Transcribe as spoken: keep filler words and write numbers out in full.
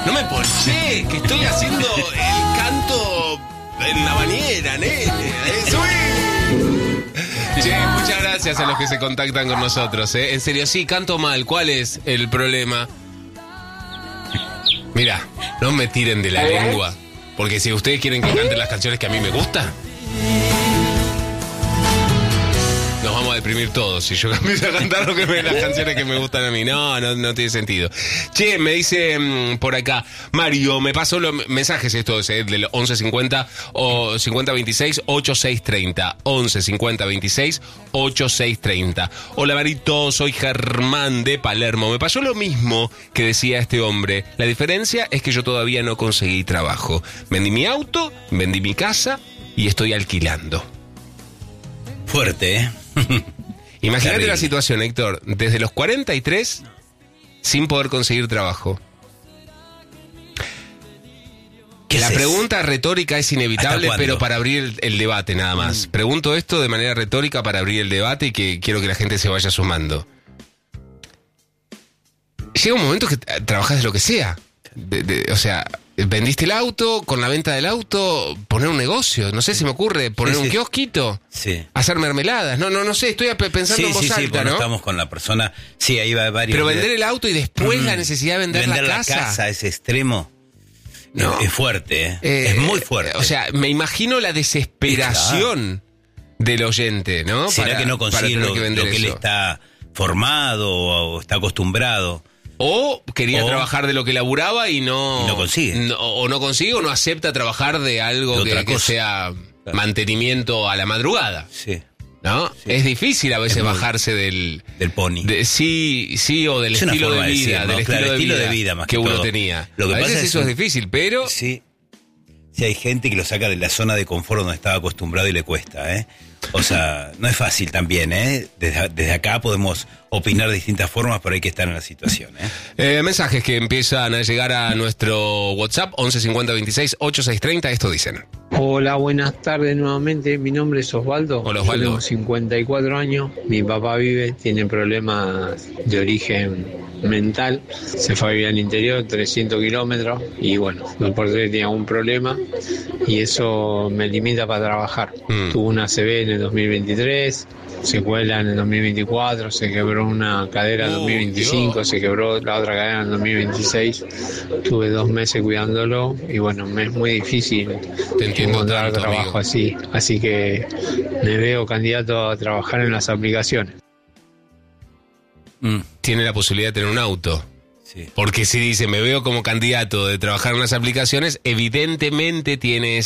No me ponché, que estoy haciendo el canto en la bañera, nene. Eso es. Che, muchas gracias a los que se contactan con nosotros, ¿eh? En serio, sí, canto mal. ¿Cuál es el problema? Mira, no me tiren de la lengua. Porque si ustedes quieren que cante las canciones que a mí me gustan, nos vamos a deprimir todos si yo empiezo a cantar lo que me, las canciones que me gustan a mí. No, no, no tiene sentido. Che, me dice mmm, por acá, Mario, me pasó los mensajes estos, eh, del once cincuenta o cincuenta veintiséis ochenta y seis treinta. once cincuenta veintiséis ochenta y seis treinta. Hola, Marito, soy Germán de Palermo. Me pasó lo mismo que decía este hombre. La diferencia es que yo todavía no conseguí trabajo. Vendí mi auto, vendí mi casa y estoy alquilando. Fuerte, ¿eh? Imagínate Terrible. la situación, Héctor, desde los cuarenta y tres sin poder conseguir trabajo. ¿Qué La haces? pregunta retórica es inevitable, pero para abrir el, el debate nada más. Mm. Pregunto esto de manera retórica para abrir el debate y que quiero que la gente se vaya sumando. Llega un momento que trabajas de lo que sea. De, de, o sea, vendiste el auto, con la venta del auto, poner un negocio, no sé, se me ocurre, poner sí, sí. un kiosquito, sí. hacer mermeladas, no, no, no sé, estoy pensando sí, en voz sí, alta, sí, ¿no? ¿no? Estamos con la persona, sí, ahí va varios. Pero vender el auto y después mm. la necesidad de vender, vender la casa. la casa, ese extremo, no. es, es fuerte, ¿eh? Eh, es muy fuerte. O sea, me imagino la desesperación claro. del oyente, ¿no? ¿Será para, que no consigue lo, que, lo que él está formado o está acostumbrado? O quería o, trabajar de lo que laburaba y no... Y no consigue. No, o no consigue o no acepta trabajar de algo de que, que sea claro. mantenimiento a la madrugada. Sí. ¿No? Sí. Es difícil a veces muy, bajarse del... Del pony. De, sí, sí, o del es estilo de vida. De decir, ¿no? Del claro, estilo, de, estilo vida de vida más que, que uno todo. tenía. Lo que a pasa veces es eso un, es difícil, pero... Sí. Sí, hay gente que lo saca de la zona de confort donde estaba acostumbrado y le cuesta, ¿eh? O sea, no es fácil también, ¿eh? Desde, desde acá podemos opinar de distintas formas, pero hay que estar en la situación, ¿eh? eh mensajes que empiezan a llegar a nuestro WhatsApp, once cincuenta veintiséis ochenta y seis treinta, esto dicen. Hola, buenas tardes nuevamente, mi nombre es Osvaldo. Hola, Osvaldo. Yo tengo cincuenta y cuatro años, mi papá vive, tiene problemas de origen mental, se fue a vivir al interior, trescientos kilómetros, y bueno, por eso tenía un problema y eso me limita para trabajar. Mm. Tuvo una A C V en el dos mil veintitrés, secuela en el dos mil veinticuatro, se quebró una cadera en el dos mil veinticinco, oh, se quebró la otra cadera en el dos mil veintiséis, tuve dos meses cuidándolo y bueno, me es muy difícil encontrar tanto, trabajo amigo. así, así que me veo candidato a trabajar en las aplicaciones. Mm. Tiene la posibilidad de tener un auto. Sí. Porque si dice, me veo como candidato de trabajar en las aplicaciones, evidentemente tiene